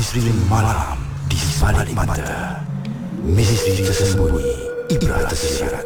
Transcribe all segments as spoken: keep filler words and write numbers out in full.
Misteri malam di balik mata. Misteri tersembunyi, ibrah tersirat.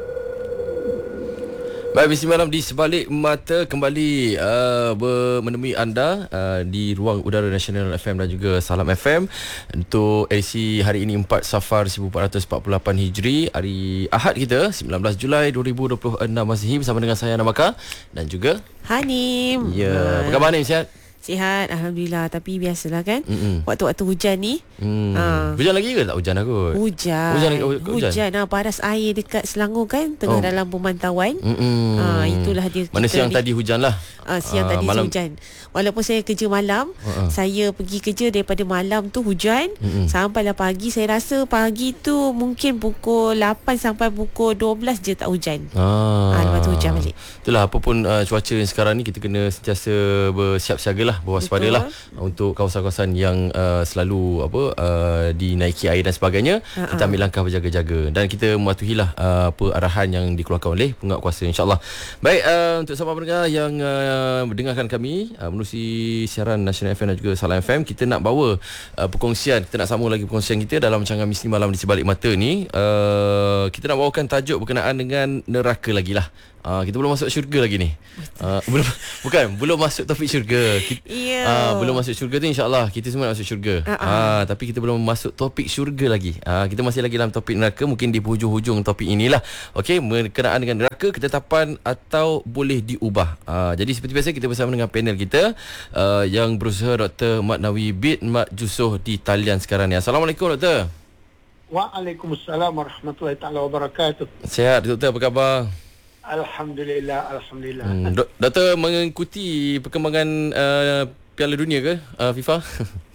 Baik, misteri malam di sebalik mata kembali uh, ber- menemui anda uh, di ruang udara Nasional F M dan juga Salam F M untuk edisi hari ini empat Safar seribu empat ratus empat puluh lapan Hijri, hari Ahad kita sembilan belas Julai dua ribu dua puluh enam Masihi, bersama dengan saya Namaka dan juga Hanim. ya, apa khabar Hanim, sihat? Sihat, Alhamdulillah. Tapi biasalah kan, Mm-mm. waktu-waktu hujan ni Hmm. ha. Hujan lagi ke tak hujan aku? Hujan Hujan lagi- oh, hujan? Hujan ha, paras air dekat Selangor kan, tengah Oh. dalam pemantauan. Mm-mm. ha, Itulah dia. Mana kita siang ni. tadi hujan lah. Ah, siang Ah, tadi malam- hujan. Walaupun saya kerja malam, Uh-uh. saya pergi kerja daripada malam tu hujan Mm-mm. sampailah pagi. Saya rasa pagi tu mungkin pukul lapan sampai pukul dua belas je tak hujan. Ah. Ah, lepas tu hujan balik. Itulah, apa pun uh, cuaca yang sekarang ni, kita kena sentiasa bersiap-siaga lah, berwaspada lah untuk kawasan-kawasan yang uh, selalu apa uh, dinaiki air dan sebagainya. Uh-uh. Kita ambil langkah berjaga-jaga dan kita mematuhilah uh, apa arahan yang dikeluarkan oleh penguatkuasa, insya-Allah. Baik, uh, untuk sahabat pendengar yang uh, mendengarkan kami uh, menerusi siaran Nasional F M dan juga Salam F M, kita nak bawa uh, perkongsian, kita nak sambung lagi perkongsian kita dalam rancangan Misteri Malam di Sebalik Mata ni. Uh, kita nak bawakan tajuk berkenaan dengan neraka lagi lah. Uh, kita belum masuk syurga lagi ni. Uh, belum bukan belum masuk topik syurga. Kita, Ya. uh, belum masuk syurga tu, insya-Allah kita semua nak masuk syurga. Uh-uh. Uh, tapi kita belum masuk topik syurga lagi. Uh, kita masih lagi dalam topik neraka, mungkin di hujung-hujung topik inilah. Okey, berkenaan dengan neraka, ketetapan atau boleh diubah. Uh, jadi seperti biasa kita bersama dengan panel kita uh, yang berusaha, Doktor Mat Nawi Bid Mat Jusoh di talian sekarang ni. Assalamualaikum Doktor. Waalaikumsalam warahmatullahi taala wabarakatuh. Sihat Doktor, apa khabar? Alhamdulillah, alhamdulillah. Hmm, dok- Doktor mengikuti perkembangan uh, Piala Dunia ke uh, FIFA?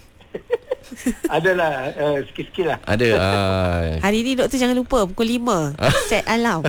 Adalah uh, sikit-sikit lah. Ada. Uh, Hari ni doktor jangan lupa pukul lima set alarm.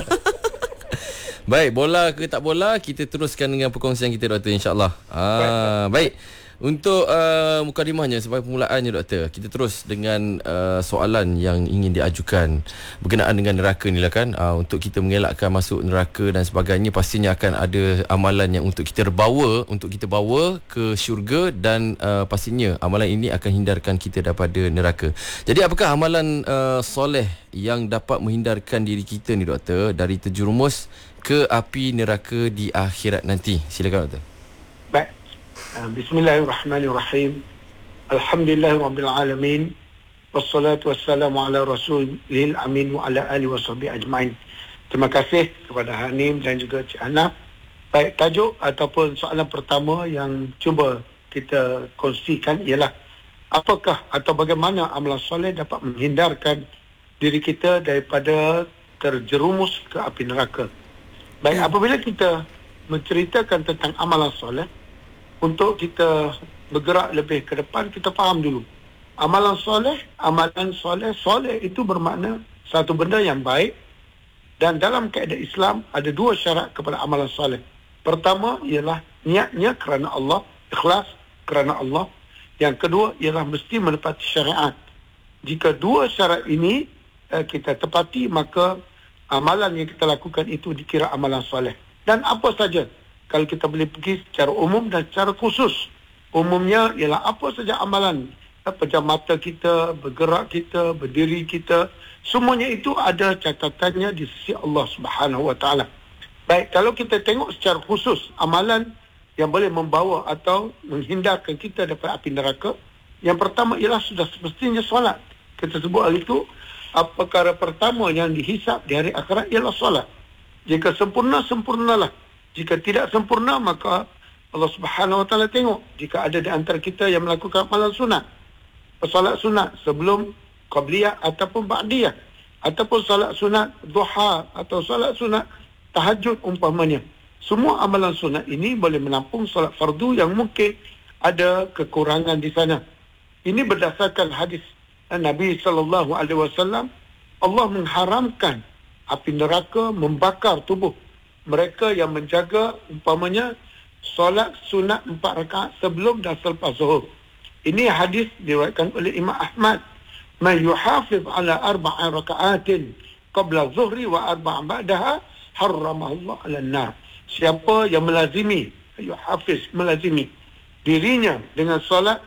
Baik, bola ke tak bola, kita teruskan dengan perkongsian kita Doktor, insya-Allah. Ah, baik. Untuk uh, mukadimahnya sebagai permulaannya Doktor, kita terus dengan uh, soalan yang ingin diajukan berkenaan dengan neraka ni lah kan. Uh, untuk kita mengelakkan masuk neraka dan sebagainya, pastinya akan ada amalan yang untuk kita bawa, untuk kita bawa ke syurga, dan uh, pastinya amalan ini akan hindarkan kita daripada neraka. Jadi apakah amalan uh, soleh yang dapat menghindarkan diri kita ni Doktor dari terjerumus ke api neraka di akhirat nanti? Silakan Doktor. Baik. Uh, Bismillahirrahmanirrahim. Alhamdulillahirabbil alamin. Wassalatu wassalamu ala rasulil amin wa ala alihi washabihi ajmain. Terima kasih kepada Hanim dan juga Cik Hana. Baik, tajuk ataupun soalan pertama yang cuba kita kongsikan ialah apakah atau bagaimana amalan soleh dapat menghindarkan diri kita daripada terjerumus ke api neraka. Baik, apabila kita menceritakan tentang amalan soleh, untuk kita bergerak lebih ke depan, kita faham dulu. Amalan soleh, amalan soleh, soleh itu bermakna satu benda yang baik, dan dalam kaedah Islam ada dua syarat kepada amalan soleh. Pertama ialah niatnya kerana Allah, ikhlas kerana Allah. Yang kedua ialah mesti menepati syariat. Jika dua syarat ini eh, kita tepati, maka amalan yang kita lakukan itu dikira amalan soleh. Dan apa saja, kalau kita boleh pergi secara umum dan secara khusus. Umumnya ialah apa saja amalan, pejam mata kita, bergerak kita, berdiri kita, semuanya itu ada catatannya di sisi Allah Subhanahu Wa Taala. Baik, kalau kita tengok secara khusus amalan yang boleh membawa atau menghindarkan kita daripada api neraka, yang pertama ialah sudah semestinya solat. Kita sebut hal itu, perkara pertama yang dihisap di hari akhirat ialah solat. Jika sempurna, sempurnalah. Jika tidak sempurna, maka Allah Subhanahu Wa Taala tengok. Jika ada di antara kita yang melakukan amalan sunat, solat sunat sebelum qabliyah ataupun ba'diyah, ataupun solat sunat duha atau solat sunat tahajud umpamanya, semua amalan sunat ini boleh menampung solat fardu yang mungkin ada kekurangan di sana. Ini berdasarkan hadis Nabi sallallahu alaihi wasallam. Allah mengharamkan api neraka membakar tubuh mereka yang menjaga umpamanya solat sunat empat rakaat sebelum dan selepas zuhur. Ini hadis diriwayatkan oleh Imam Ahmad. Man yuhafiz ala arba'a raka'atin qabla zuhri wa arba'a ba'daha harramahu Allah 'ala an-nar. Siapa yang melazimi, yuhafiz, melazimi dirinya dengan solat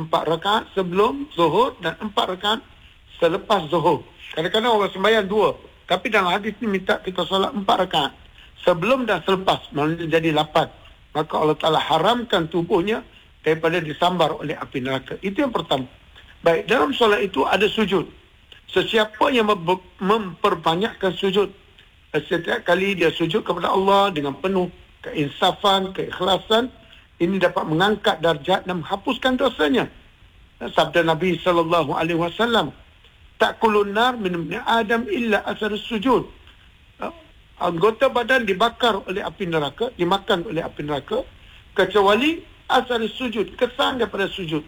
empat rakaat sebelum zuhur dan empat rakaat selepas zuhur. Kadang-kadang orang sembahyang dua, tapi dalam hadis ni minta kita solat empat rakaat sebelum dan selepas, maknanya jadi lapan. Maka Allah Ta'ala haramkan tubuhnya daripada disambar oleh api neraka. Itu yang pertama. Baik, dalam solat itu ada sujud. Sesiapa yang mem- memperbanyakkan sujud, setiap kali dia sujud kepada Allah dengan penuh keinsafan, keikhlasan, ini dapat mengangkat darjat dan menghapuskan dosanya. Sabda Nabi sallallahu alaihi wasallam, "Ta'kulun nar min ibni Adam illa asar sujud." Anggota badan dibakar oleh api neraka, dimakan oleh api neraka, kecuali asar sujud, kesan daripada sujud.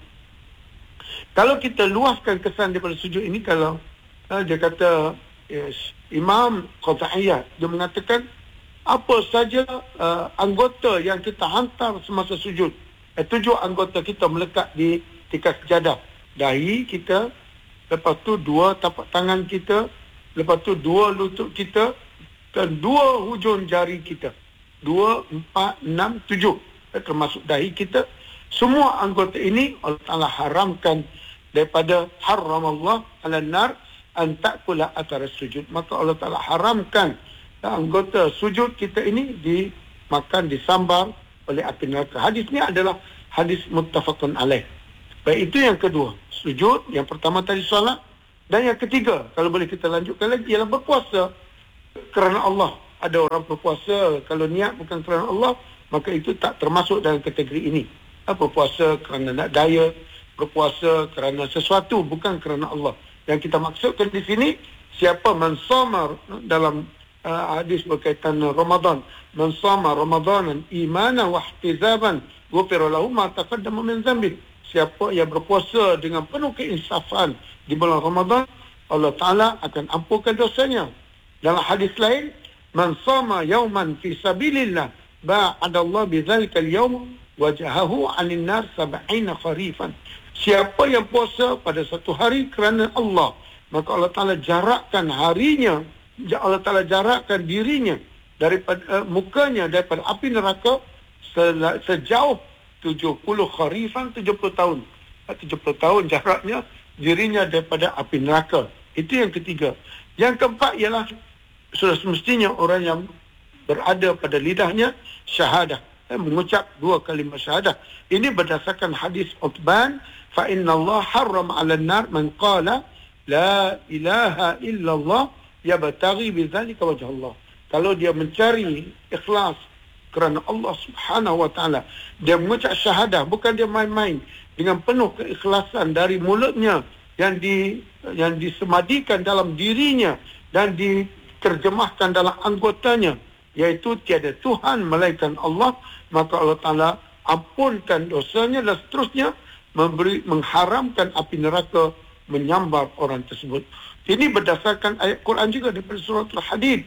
Kalau kita luaskan kesan daripada sujud ini, kalau uh, dia kata yes, Imam Qataiyah, dia mengatakan apa saja uh, anggota yang kita hantar semasa sujud. Eh, tujuh anggota kita melekat di tikas sejadah. Dahi kita, lepas tu dua tapak tangan kita, lepas tu dua lutut kita dan dua hujung jari kita. Dua, empat, enam, tujuh. Eh, termasuk dahi kita. Semua anggota ini Allah Ta'ala haramkan daripada haram Allah ala nar an ta'kula athara sujud. Maka Allah Ta'ala haramkan anggota sujud kita ini dimakan, disambar oleh api neraka. Hadis ni adalah hadis muttafaqun alaih. Baik, itu yang kedua, sujud. Yang pertama tadi solat. Dan yang ketiga, kalau boleh kita lanjutkan lagi, ialah berpuasa kerana Allah. Ada orang berpuasa kalau niat bukan kerana Allah, maka itu tak termasuk dalam kategori ini. Berpuasa kerana nak daya, berpuasa kerana sesuatu bukan kerana Allah. Yang kita maksudkan di sini, siapa mensomar dalam uh, hadis berkaitan Ramadan, mensomar Ramadanan imanan wa ihtizaban ghufira lahu ma taqaddama min dhanbi. Siapa yang berpuasa dengan penuh keinsafan di bulan Ramadan, Allah Ta'ala akan ampunkan dosanya. Dalam hadis lain, man sama yawman fi sabilillah ba'adallah bidzalika al-yawm wajahahu 'anil nar sab'ina kharifan. Siapa yang puasa pada satu hari kerana Allah, maka Allah Ta'ala jarakkan harinya, Allah Ta'ala jarakkan dirinya daripada uh, mukanya daripada api neraka se- sejauh tujuh puluh kharifan, tujuh puluh tahun. tujuh puluh tahun jaraknya dirinya daripada api neraka. Itu yang ketiga. Yang keempat ialah sudah semestinya orang yang berada pada lidahnya syahadah, eh, mengucap dua kalimah syahadah. Ini berdasarkan hadis Uthman, fa inna Allah harram 'ala an-nar man qala la ilaha illallah yabtaghi bidzalika wajh Allah. Kalau dia mencari ikhlas kerana Allah Subhanahu wa taala, dia mengucap syahadah, bukan dia main-main, dengan penuh keikhlasan dari mulutnya yang di yang disemadikan dalam dirinya dan diterjemahkan dalam anggotanya, iaitu tiada Tuhan melainkan Allah, maka Allah Ta'ala ampunkan dosanya dan seterusnya, memberi mengharamkan api neraka menyambar orang tersebut. Ini berdasarkan ayat Quran juga daripada surah Al-Hadid.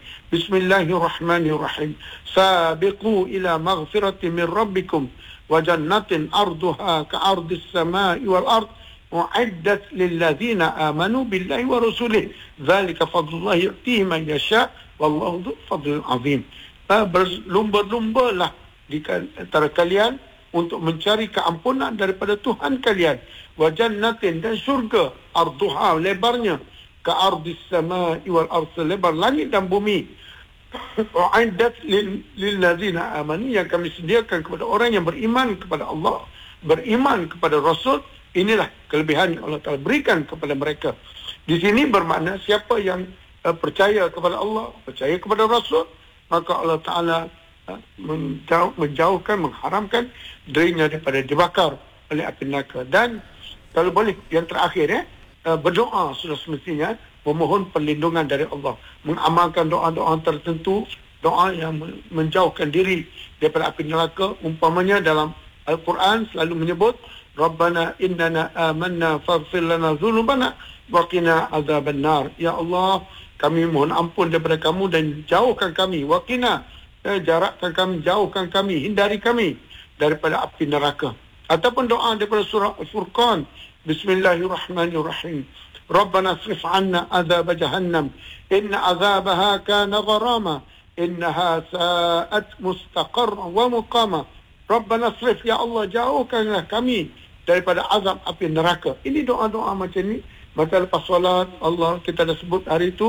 Bismillahirrahmanirrahim. Sabiqu ila maghfiratin min rabbikum wa jannatin arduha ka'ardis samai wal ard u'iddat lil ladzina amanu billahi wa rasulih. Dzalika fadlullah yu'tihi man yasha wallahu dzul fadlil azim. Berlumba-lumbalah di antara kalian untuk mencari keampunan daripada Tuhan kalian, wa jannatin, dan syurga, arduha, lebarnya, ka'ardis samai wal ard, lebar langit dan bumi, u'iddat lil ladzina amanu, yang kami sediakan kepada orang yang beriman kepada Allah, beriman kepada Rasul. Inilah kelebihan yang Allah Ta'ala berikan kepada mereka. Di sini bermakna siapa yang uh, percaya kepada Allah, percaya kepada Rasul, maka Allah Ta'ala uh, menjauh, menjauhkan, mengharamkan dirinya daripada dibakar oleh api neraka. Dan kalau boleh, yang terakhir, ya, uh, berdoa sudah semestinya, memohon perlindungan dari Allah, mengamalkan doa-doa tertentu, doa yang menjauhkan diri daripada api neraka. Umpamanya dalam Al-Quran selalu menyebut, Rabbana innana amanna faghfir lana dhunubana wa qina adzaban nar. Ya Allah, kami mohon ampun daripada kamu dan jauhkan kami, wa qina, eh, jarakkan kami, jauhkan kami, hindari kami daripada api neraka. Ataupun doa daripada surah Al-Furqan, Bismillahirrahmanirrahim. Rabbana asrif 'anna adzab jahannam inna adzabaha kana gharama innaha sa'at mustaqarra wa muqama. Rabbana asrif, ya Allah, jauhkanlah kami daripada azab api neraka. Ini doa-doa macam ni. Masa lepas solat, Allah kita dah sebut hari itu,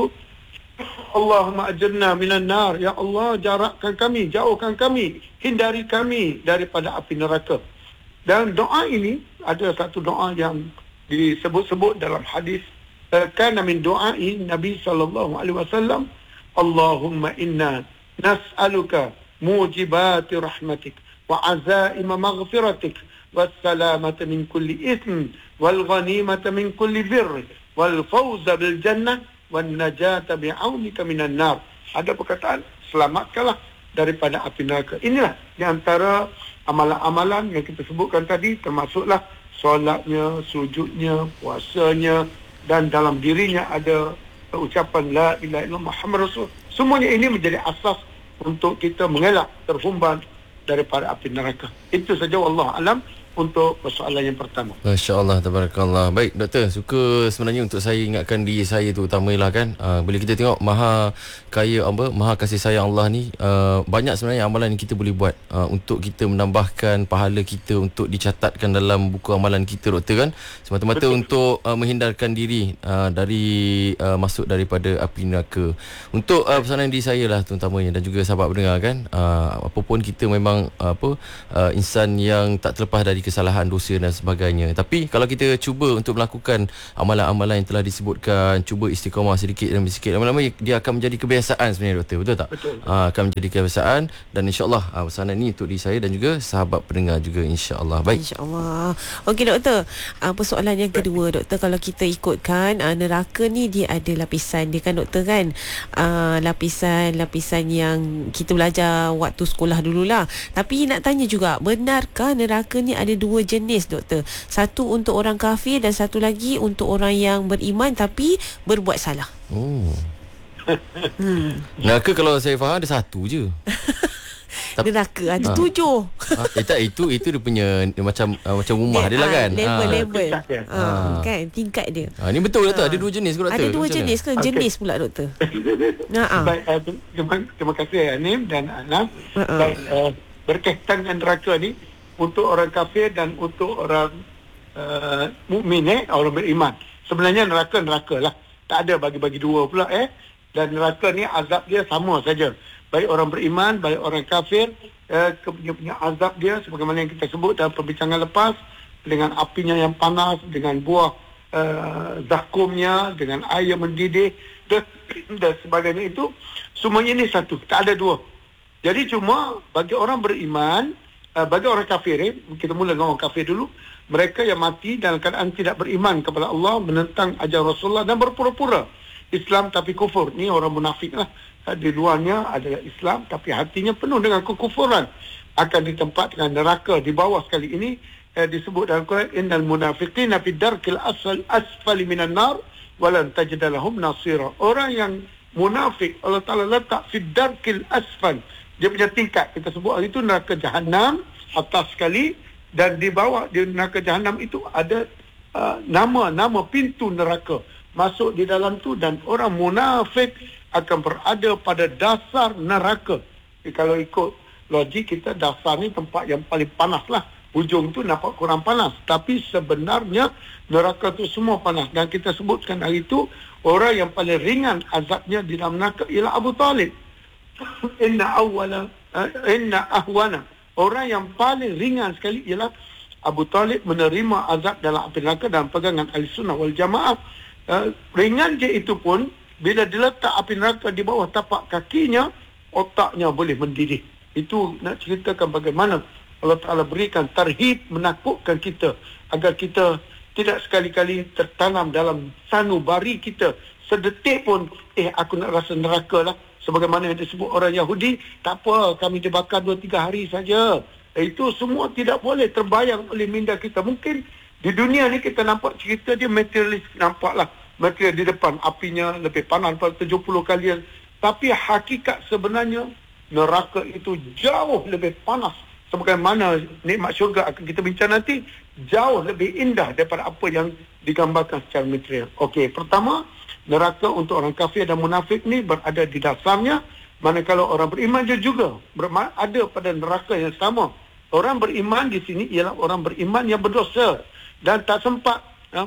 Allahumma ajirna minan nar. Ya Allah, jarakkan kami, jauhkan kami, hindari kami daripada api neraka. Dan doa ini ada satu doa yang disebut-sebut dalam hadis. Kana min doai Nabi sallallahu alaihi wasallam, Allahumma inna nas'aluka mujibati rahmatik wa azaima maghfiratik wassalamata min kulli ism wal ghanimata min kulli birr wal fawza bil jannah wan najata bi'aunika minan nar. Ada perkataan selamatkanlah daripada api neraka. Inilah di antara amalan-amalan yang kita sebutkan tadi, termasuklah solatnya, sujudnya, puasanya, dan dalam dirinya ada ucapan la ilaha illallah Muhammad Rasul. Semuanya ini menjadi asas untuk kita mengelak terhumban daripada api neraka. Itu saja, wallahu alam, untuk persoalan yang pertama. Masya-Allah, tabarakallah. Baik, doktor, suka sebenarnya untuk saya ingatkan diri saya tu utamalah kan. Uh, bila kita tengok maha kaya apa, maha kasih sayang Allah ni, uh, banyak sebenarnya amalan yang kita boleh buat uh, untuk kita menambahkan pahala kita untuk dicatatkan dalam buku amalan kita, doktor kan. Semata-mata betul, untuk uh, menghindarkan diri uh, dari uh, masuk daripada api neraka. Untuk uh, pesanan diri saya lah terutamanya dan juga sahabat pendengar kan, uh, apapun kita memang uh, apa uh, insan yang tak terlepas dari kesalahan, dosa dan sebagainya. Tapi kalau kita cuba untuk melakukan amalan-amalan yang telah disebutkan, cuba istiqamah sedikit demi sedikit, lama-lama dia akan menjadi kebiasaan sebenarnya, doktor. Betul tak? Betul. Ha, akan menjadi kebiasaan dan insya-Allah ha, pesanan ini untuk diri saya dan juga sahabat pendengar juga, insya-Allah. Baik. Insya-Allah. Okey, doktor. Uh, persoalan yang kedua, doktor, kalau kita ikutkan uh, neraka ni dia ada lapisan dia kan, doktor kan? Uh, lapisan-lapisan yang kita belajar waktu sekolah dululah. Tapi nak tanya juga, benarkah neraka ni ada dua jenis, doktor? Satu untuk orang kafir dan satu lagi untuk orang yang beriman tapi berbuat salah. Oh. hmm. Neraka kalau saya faham ada satu je. Neraka ada ha. tujuh. Ha, eh, tak, itu itu dia punya dia macam uh, macam rumah dia, dia lah kan. Level-level. Ha. Level. Ha. Ha. Kan tingkat dia. Ha, ni betul doktor, ha. ada dua jenis ke, doktor? Ada dua macam jenis ke? Okay. Jenis pula, doktor. Nah, baik, uh, terima, terima kasih Anim dan Anam. Uh-uh. Baik, uh, berkaitan dengan neraka ni untuk orang kafir dan untuk orang uh, mukmin, eh, orang beriman. Sebenarnya neraka neraka lah. Tak ada bagi-bagi dua pula, eh. Dan neraka ni azab dia sama saja. Baik orang beriman, baik orang kafir, eh, punya punya azab dia sebagaimana yang kita sebut dalam perbincangan lepas, dengan apinya yang panas, dengan buah uh, zakumnya, dengan air mendidih dan, dan sebagainya. Itu semuanya ini satu, tak ada dua. Jadi cuma bagi orang beriman, uh, bagi orang kafir, eh, kita mula dengan orang kafir dulu, mereka yang mati dalam keadaan tidak beriman kepada Allah, menentang ajaran Rasulullah dan berpura-pura Islam tapi kufur. Ni orang munafik lah. Di luarnya adalah Islam tapi hatinya penuh dengan kekufuran, akan ditempatkan neraka di bawah. Sekali ini eh, disebut dalam Quran, innal munafiqina fi darkil asfal asfali minan nar wa lan tajid lahum nasira. Orang yang munafik Allah Taala letak fi darkil asfal, dia punya tingkat, kita sebut hari itu neraka jahanam atas sekali, dan di bawah di neraka jahanam itu ada uh, nama-nama pintu neraka masuk di dalam tu, dan orang munafik akan berada pada dasar neraka. Jadi, kalau ikut logik kita, dasar ni tempat yang paling panas lah. Ujung tu nampak kurang panas, tapi sebenarnya neraka tu semua panas. Dan kita sebutkan hari itu, orang yang paling ringan azabnya di dalam neraka ialah Abu Talib. Inna awwala inna ahwana. Orang yang paling ringan sekali ialah Abu Talib menerima azab dalam api neraka dalam pegangan Ahlussunnah wal Jamaah. Uh, ringan je itu pun, bila diletak api neraka di bawah tapak kakinya, otaknya boleh mendidih. Itu nak ceritakan bagaimana Allah Ta'ala berikan tarhib, menakutkan kita agar kita tidak sekali-kali tertanam dalam sanubari kita sedetik pun, eh aku nak rasa neraka lah. Sebagaimana yang disebut orang Yahudi, tak apa, kami dibakar dua tiga hari saja. Eh, itu semua tidak boleh terbayang oleh minda kita. Mungkin di dunia ni kita nampak cerita dia materialis, nampaklah material di depan, apinya lebih panas daripada tujuh puluh kali. Tapi hakikat sebenarnya neraka itu jauh lebih panas. Sebagaimana nikmat syurga akan kita bincang nanti, jauh lebih indah daripada apa yang digambarkan secara material. Okey, pertama, neraka untuk orang kafir dan munafik ni berada di dasarnya, manakala orang beriman dia juga berada pada neraka yang sama. Orang beriman di sini ialah orang beriman yang berdosa dan tak sempat uh,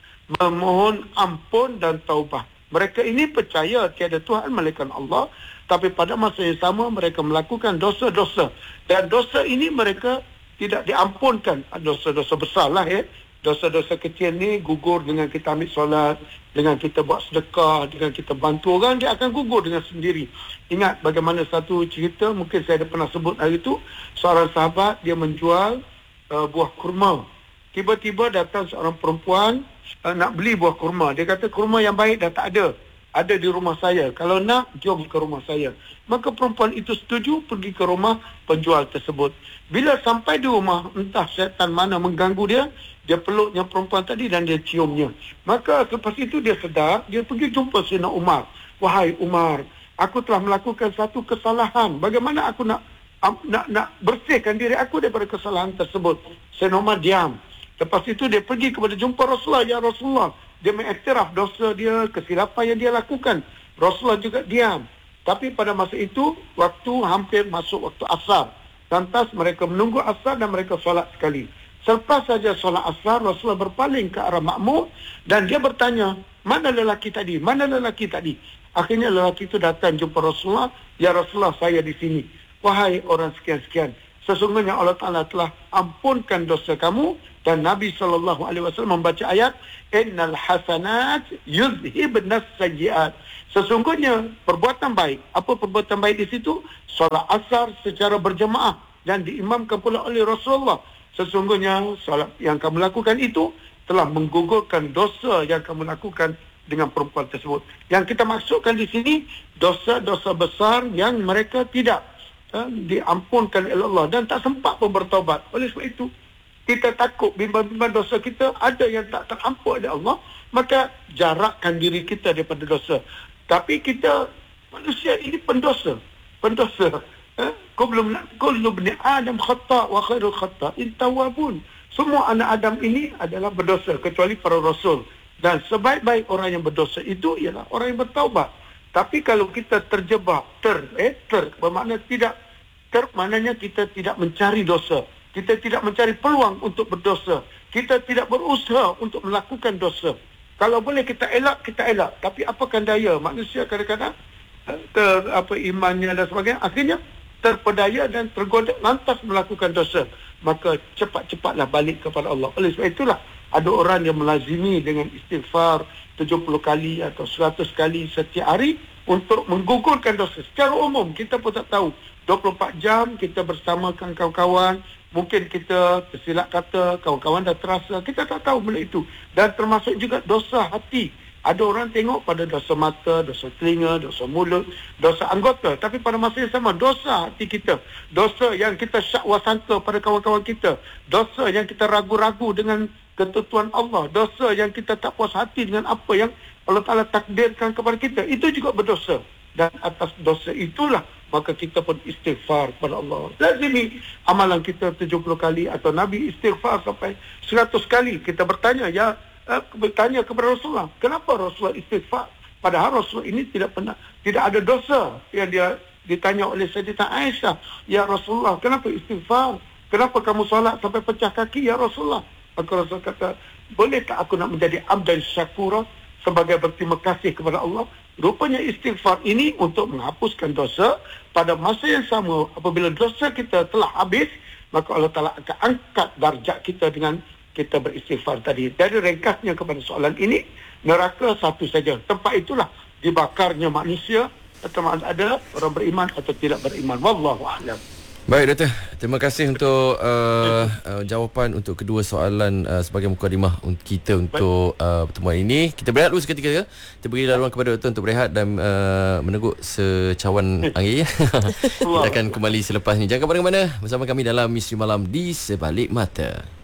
memohon ampun dan taubah. Mereka ini percaya tiada Tuhan melainkan Allah, tapi pada masa yang sama mereka melakukan dosa-dosa. Dan dosa ini mereka tidak diampunkan. Dosa-dosa besar lah ya. Dosa-dosa kecil ni gugur dengan kita ambil solat, dengan kita buat sedekah, dengan kita bantu orang, dia akan gugur dengan sendiri. Ingat bagaimana satu cerita, mungkin saya ada pernah sebut hari itu, seorang sahabat dia menjual uh, buah kurma. Tiba-tiba datang seorang perempuan uh, nak beli buah kurma. Dia kata kurma yang baik dah tak ada. Ada di rumah saya. Kalau nak, jom ke rumah saya. Maka perempuan itu setuju pergi ke rumah penjual tersebut. Bila sampai di rumah, entah syaitan mana mengganggu dia, dia peluknya perempuan tadi dan dia ciumnya. Maka lepas itu dia sedar, dia pergi jumpa Sayyidina Umar. Wahai Umar, aku telah melakukan satu kesalahan. Bagaimana aku nak nak, nak bersihkan diri aku daripada kesalahan tersebut? Sayyidina Umar diam. Lepas itu dia pergi kepada jumpa Rasulullah. Ya Rasulullah, dia mengiktiraf dosa dia, kesilapan yang dia lakukan. Rasulullah juga diam. Tapi pada masa itu, waktu hampir masuk waktu asar. Lantas mereka menunggu asar dan mereka solat sekali. Selepas saja solat asar, Rasulullah berpaling ke arah makmum dan dia bertanya, mana lelaki tadi? Mana lelaki tadi? Akhirnya lelaki itu datang jumpa Rasulullah. Ya Rasulullah, saya di sini. Wahai orang sekian-sekian, sesungguhnya Allah Ta'ala telah ampunkan dosa kamu. Dan Nabi sallallahu alaihi wasallam membaca ayat, innal hasanat yuzhibnas sayyiat. Sesungguhnya perbuatan baik. Apa perbuatan baik di situ? Solat asar secara berjemaah dan diimamkan pula oleh Rasulullah. Sesungguhnya solat yang kamu lakukan itu telah menggugurkan dosa yang kamu lakukan dengan perempuan tersebut. Yang kita maksudkan di sini dosa-dosa besar yang mereka tidak uh, diampunkan oleh Allah dan tak sempat pun bertaubat. Oleh sebab itu kita takut bimbang-bimbang dosa kita ada yang tak terampun oleh Allah, maka jarakkan diri kita daripada dosa. Tapi kita manusia ini pendosa, pendosa. Eh? Kullu ibni Adam khata' wa khairul khata'in tawwabun. Semua anak Adam ini adalah berdosa kecuali para rasul. Dan sebaik-baik orang yang berdosa itu ialah orang yang bertaubat. Tapi kalau kita terjebak ter eh ter bermakna tidak ter maknanya kita tidak mencari dosa. Kita tidak mencari peluang untuk berdosa. Kita tidak berusaha untuk melakukan dosa. Kalau boleh kita elak, kita elak. Tapi apakan daya manusia kadang-kadang ter, apa imannya dan sebagainya, akhirnya terpedaya dan tergoda lantas melakukan dosa. Maka cepat-cepatlah balik kepada Allah. Oleh sebab itulah ada orang yang melazimi dengan istighfar tujuh puluh kali atau seratus kali setiap hari untuk menggugurkan dosa. Secara umum kita pun tak tahu. dua puluh empat jam kita bersamakan kawan-kawan, mungkin kita tersilap kata, kawan-kawan dah terasa, kita tak tahu benda itu. Dan termasuk juga dosa hati. Ada orang tengok pada dosa mata, dosa telinga, dosa mulut, dosa anggota. Tapi pada masa yang sama, dosa hati kita. Dosa yang kita syakwa sangka pada kawan-kawan kita. Dosa yang kita ragu-ragu dengan ketentuan Allah. Dosa yang kita tak puas hati dengan apa yang Allah Ta'ala takdirkan kepada kita. Itu juga berdosa. Dan atas dosa itulah maka kita pun istighfar kepada Allah. Lazimi amalan kita tujuh puluh kali atau Nabi istighfar sampai seratus kali. Kita bertanya, ya eh, bertanya kepada Rasulullah, kenapa Rasulullah istighfar? Padahal Rasulullah ini tidak pernah, tidak ada dosa. Yang dia ditanya oleh Sayyidatina Aisyah, ya Rasulullah, kenapa istighfar? Kenapa kamu solat sampai pecah kaki, ya Rasulullah? Maka Rasulullah kata, boleh tak aku nak menjadi abdan syakura sebagai berterima kasih kepada Allah? Rupanya istighfar ini untuk menghapuskan dosa. Pada masa yang sama, apabila dosa kita telah habis, maka Allah Ta'ala akan angkat darjat kita dengan kita beristighfar tadi. Dari ringkasnya kepada soalan ini, neraka satu saja. Tempat itulah dibakarnya manusia, sama ada orang beriman atau tidak beriman. Wallahu a'lam. Baik Doktor, terima kasih untuk uh, uh, jawapan untuk kedua soalan uh, sebagai mukadimah untuk kita untuk uh, pertemuan ini. Kita berehat dulu seketika ya. Kita beri laluan kepada Doktor untuk berehat dan uh, meneguk secawan angin. Kita akan kembali selepas ini. Jangan ke mana-mana, bersama kami dalam Misteri Malam di Sebalik Mata.